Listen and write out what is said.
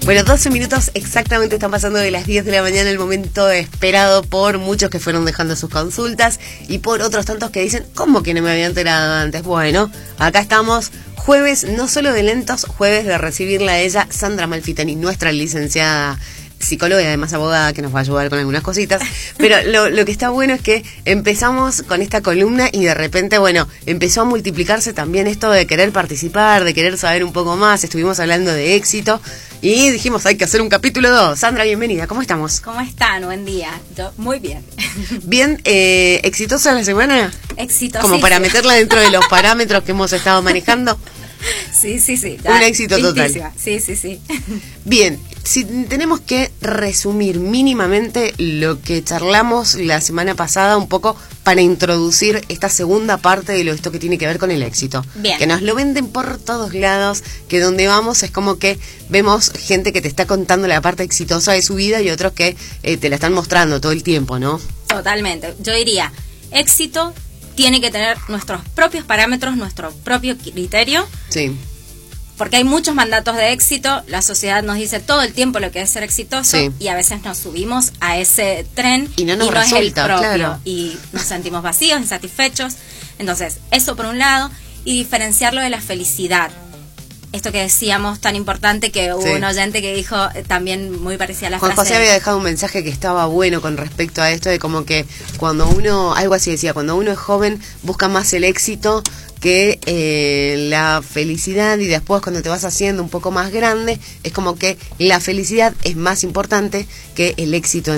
Bueno, 12 minutos exactamente están pasando de las 10 de la mañana, el momento esperado por muchos que fueron dejando sus consultas y por otros tantos que dicen, ¿cómo que no me había enterado antes? Bueno, acá estamos, jueves no solo de lentos, jueves de recibirla a ella, Sandra Malfitani, nuestra licenciada psicóloga y además abogada que nos va a ayudar con algunas cositas, pero lo que está bueno es que empezamos con esta columna y de repente, bueno, empezó a multiplicarse también esto de querer participar, de querer saber un poco más, estuvimos hablando de éxito y dijimos hay que hacer un capítulo 2. Sandra, bienvenida, ¿cómo estamos? ¿Cómo están? Buen día. Yo muy bien. Bien, ¿exitosa la semana? Exitosa. Como para meterla dentro de los parámetros que hemos estado manejando. Sí. Un éxito total. Sí. Bien, si tenemos que resumir mínimamente lo que charlamos la semana pasada un poco para introducir esta segunda parte de esto que tiene que ver con el éxito. Bien. Que nos lo venden por todos lados, que donde vamos es como que vemos gente que te está contando la parte exitosa de su vida y otros que te la están mostrando todo el tiempo, ¿no? Totalmente. Yo diría, éxito tiene que tener nuestros propios parámetros, nuestro propio criterio. Sí. Porque hay muchos mandatos de éxito, la sociedad nos dice todo el tiempo lo que es ser exitoso, sí, y a veces nos subimos a ese tren y no nos resulta, es el propio, claro, y nos sentimos vacíos, insatisfechos. Entonces, eso por un lado, y diferenciarlo de la felicidad. Esto que decíamos tan importante, que hubo un oyente que dijo también muy parecida a la Juan frase. José había dejado un mensaje que estaba bueno con respecto a esto de como que cuando uno, algo así decía, cuando uno es joven busca más el éxito que la felicidad, y después cuando te vas haciendo un poco más grande es como que la felicidad es más importante que el éxito